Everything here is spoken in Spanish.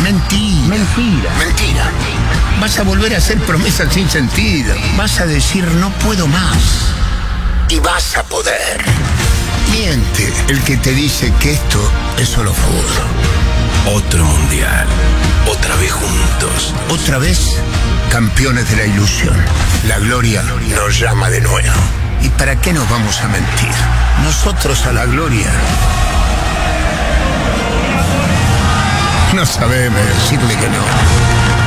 Mentira. Mentira. Vas a volver a hacer promesas sin sentido. Vas a decir no puedo más. Y vas a poder. Miente el que te dice que esto es solo fútbol. Otro mundial. Otra vez juntos. Otra vez, campeones de la ilusión. La gloria nos llama de nuevo. ¿Y para qué nos vamos a mentir? Nosotros a la gloria no sabemos decirle que no.